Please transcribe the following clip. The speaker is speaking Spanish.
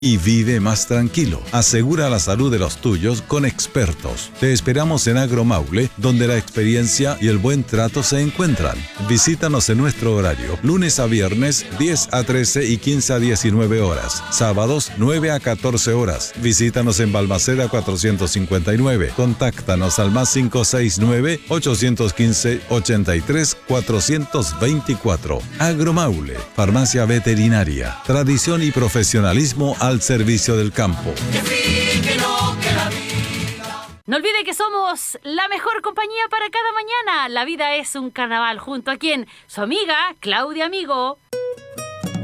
y vive más tranquilo. Asegura la salud de los tuyos con expertos. Te esperamos en Agromaule, donde la experiencia y el buen trato se encuentran. Visítanos en nuestro horario, lunes a viernes 10 a 13 y 15 a 19 horas, sábados 9 a 14 horas. Visítanos en Balmaceda 459. Contáctanos al más 569-815-83-424. Agromaule, farmacia veterinaria, tradición y profesionalismo al servicio del campo. No olvide que somos la mejor compañía para cada mañana. La vida es un carnaval, junto a quien, su amiga Claudia Amigo.